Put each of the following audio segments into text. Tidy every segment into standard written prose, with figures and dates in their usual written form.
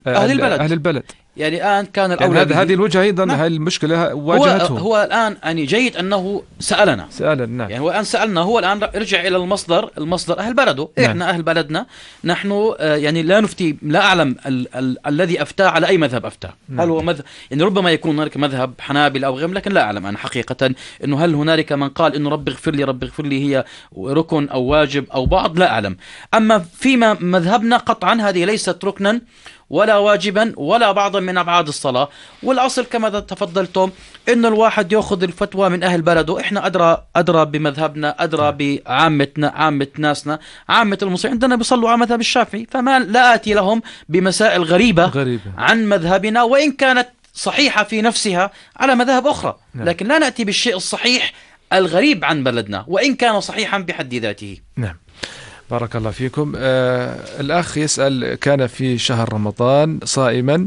أهل البلد. يعني الآن كان الأولى يعني هذه الوجهة أيضا. نعم. هذه المشكلة واجهته. هو الآن يعني جيد أنه سألنا. نعم. يعني هو الآن سألنا، هو الآن رجع إلى المصدر أهل بلده. نعم. إحنا أهل بلدنا نحن يعني لا نفتي، لا أعلم الذي أفتى على أي مذهب أفتى. نعم. هل هو مذهب، يعني ربما يكون هناك مذهب حنابل أو غيره، لكن لا أعلم أنا حقيقة إنه هل هنالك من قال إنه رب اغفر لي رب اغفر لي هي ركن أو واجب أو بعض، لا أعلم. أما فيما مذهبنا قطعا هذه ليست ركنا ولا واجبا ولا بعضا من أبعاد الصلاة. والأصل كما تفضلتم إن الواحد يأخذ الفتوى من أهل بلده. إحنا أدرى بمذهبنا، أدرى بعامتنا، عامة ناسنا، عامة المسلمين عندنا بيصلوا على مذهب الشافعي، فما لا آتي لهم بمسائل غريبة عن مذهبنا وإن كانت صحيحة في نفسها على مذاهب أخرى. لكن لا نأتي بالشيء الصحيح الغريب عن بلدنا وإن كان صحيحا بحد ذاته. نعم. بارك الله فيكم. الأخ يسأل: كان في شهر رمضان صائما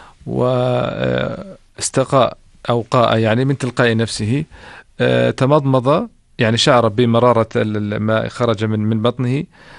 واستقاء أو قاء يعني من تلقاء نفسه، تمضمض يعني شعر بمرارة الماء خرج من بطنه،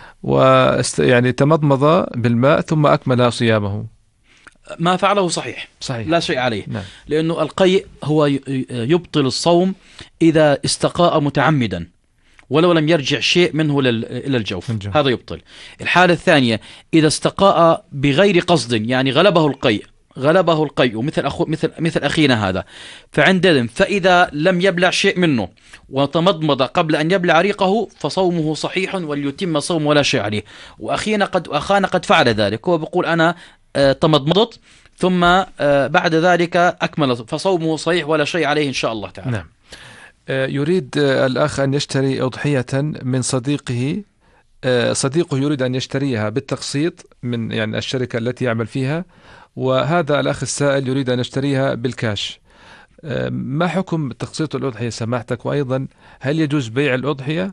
يعني تمضمض بالماء ثم أكمل صيامه. ما فعله صحيح لا شيء عليه. نعم. لأنه القيء هو يبطل الصوم إذا استقاء متعمدا ولو لم يرجع شيء منه إلى الجوف، هذا يبطل. الحالة الثانية إذا استقاء بغير قصد، يعني غلبه القيء مثل أخينا هذا، فعندئذ فإذا لم يبلع شيء منه وتمضمض قبل أن يبلع ريقه فصومه صحيح وليتم صوم ولا شيء عليه. وأخانا قد فعل ذلك، هو بيقول أنا تمضمضت ثم بعد ذلك أكمل، فصومه صحيح ولا شيء عليه إن شاء الله تعالى. نعم. يريد الأخ أن يشتري أضحية من صديقه. صديقه يريد أن يشتريها بالتقسيط من يعني الشركة التي يعمل فيها، وهذا الأخ السائل يريد أن يشتريها بالكاش. ما حكم تقسيط الأضحية سماحتك؟ وأيضا هل يجوز بيع الأضحية؟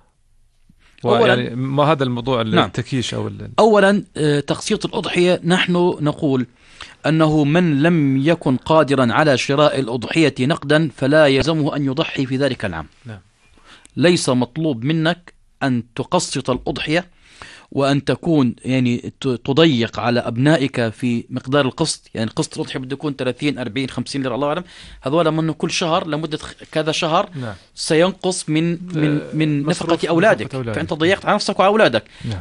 يعني ما هذا الموضوع التكيش أو أولا تقسيط الأضحية نحن نقول أنه من لم يكن قادرا على شراء الأضحية نقدا فلا يلزمه أن يضحي في ذلك العام. نعم. ليس مطلوب منك أن تقسط الأضحية وأن تكون يعني تضيق على أبنائك في مقدار القسط. يعني قسط الأضحية بده يكون 30 40 50 ليرة الله أعلم، هذول منه كل شهر لمدة كذا شهر. نعم. سينقص من نفقة أولادك، فأنت ضيقت على نفسك وأولادك. نعم.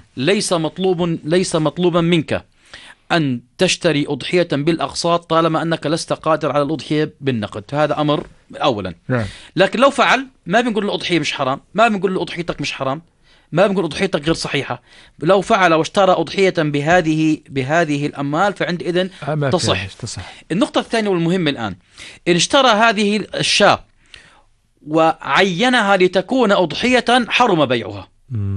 ليس مطلوبا منك أن تشتري أضحية بالأقساط طالما أنك لست قادر على الأضحية بالنقد. هذا أمر أولا. نعم. لكن لو فعل ما بنقول الأضحية مش حرام، ما بنقول أضحيتك مش حرام، ما بنقول أضحيتك غير صحيحة. لو فعل واشترى أضحية بهذه الأموال فعندئذ تصح. النقطة الثانية والمهمة الآن، إن اشترى هذه الشاة وعينها لتكون أضحية حرم بيعها.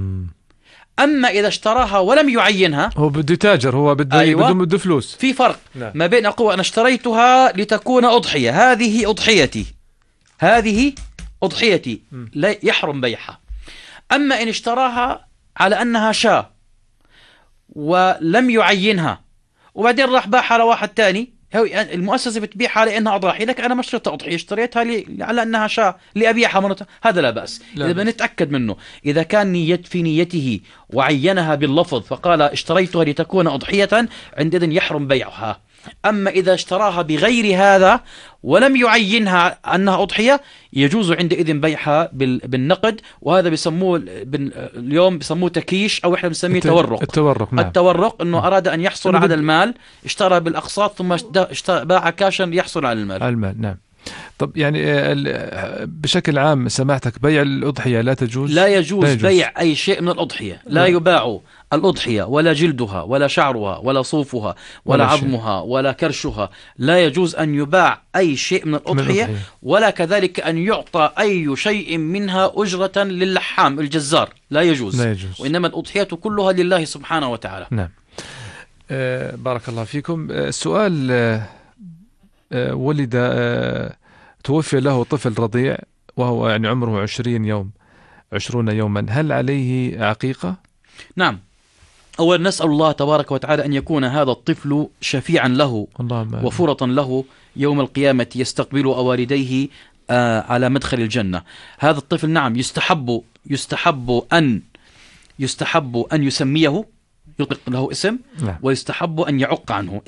أما إذا اشتراها ولم يعينها، هو بده تاجر، هو بده أيوة. بده فلوس. في فرق. نعم. ما بين أقوى أنا اشتريتها لتكون أضحية، هذه أضحيتي لا يحرم بيعها. أما إن اشتراها على أنها شاة ولم يعينها وبعدين راح باعها لواحد تاني، المؤسسة بتبيعها لأنها أضاحي، لك أنا ما اشتريتها أضحية، اشتريتها على أنها شاة لأبيعها مرة، هذا لا بأس. إذا بنتأكد منه، إذا كان في نيته وعينها باللفظ فقال اشتريتها لتكون أضحية، عندئذ يحرم بيعها. أما إذا اشتراها بغير هذا ولم يعينها أنها أضحية يجوز عندئذ بيعها بالنقد، وهذا بيسموه اليوم بيسموه تكيش، أو إحنا بنسميه التورق. نعم. التورق، إنه أراد أن يحصل على المال، اشترى بالأقساط ثم باع كاشا ليحصل على المال. نعم. طب يعني بشكل عام سماحتك بيع الأضحية لا تجوز؟ لا يجوز بيع أي شيء من الأضحية. لا يباع الأضحية ولا جلدها ولا شعرها ولا صوفها ولا عظمها ولا كرشها، لا يجوز أن يباع أي شيء من الأضحية، ولا كذلك أن يعطى أي شيء منها أجرة للحام الجزار، لا يجوز. وإنما الأضحية كلها لله سبحانه وتعالى. نعم. بارك الله فيكم. السؤال: ولد توفي له طفل رضيع وهو يعني عمره 20 يوما، هل عليه عقيقة؟ نعم. أولا نسأل الله تبارك وتعالى أن يكون هذا الطفل شفيعا له وفرطا له يوم القيامة، يستقبل والديه على مدخل الجنة. هذا الطفل نعم يستحب أن يسميه، يطلق له اسم، ويستحب أن يعق عنه.